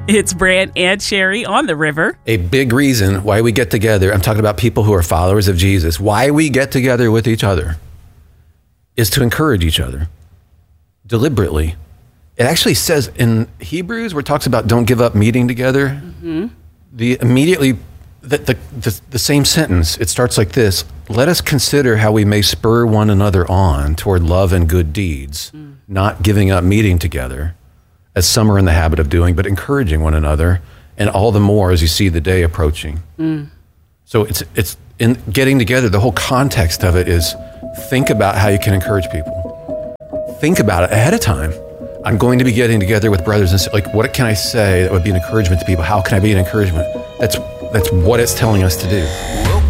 It's Brant and Sherry on the river. A big reason why we get together, I'm talking about people who are followers of Jesus, why we get together with each other is to encourage each other deliberately. It actually says in Hebrews where it talks about don't give up meeting together, the same sentence, it starts like this: let us consider how we may spur one another on toward love and good deeds, not giving up meeting together, as some are in the habit of doing, but encouraging one another, and all the more as you see the day approaching. So it's in getting together, the whole context of it is think about how you can encourage people. Think about it ahead of time. I'm going to be getting together with brothers and sisters. Like, what can I say that would be an encouragement to people? How can I be an encouragement? That's what it's telling us to do.